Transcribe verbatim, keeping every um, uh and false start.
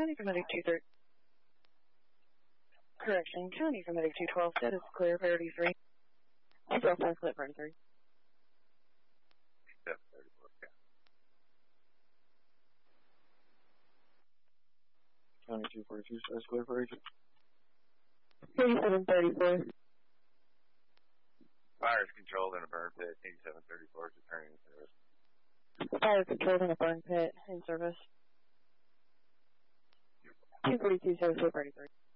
County for medic two thirty. Correction, County for medic two twelve, status clear, thirty-three. two twelve, status clear, thirty-three. seven thirty-four, okay. County two forty-two, status clear for agent. eighty-seven thirty-four. Fire is controlled in a burn pit. eighty-seven thirty-four is returning to service. Fire controlled in a burn pit in service. two forty-two, status clear, thirty-three.